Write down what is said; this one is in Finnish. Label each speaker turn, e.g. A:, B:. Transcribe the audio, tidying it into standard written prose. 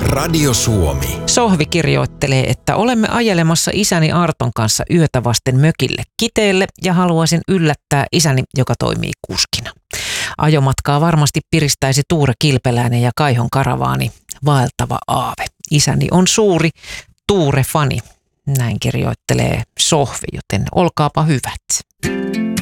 A: Radio Suomi.
B: Sohvi kirjoittelee, että olemme ajelemassa isäni Arton kanssa yötä vasten mökille Kiteelle ja haluaisin yllättää isäni, joka toimii kuskina. Ajomatkaa varmasti piristäisi Tuure Kilpeläinen ja Kaihon karavaani vaeltava aave. Isäni on suuri Tuure-fani. Näin kirjoittelee Sohvi, joten olkaapa hyvät.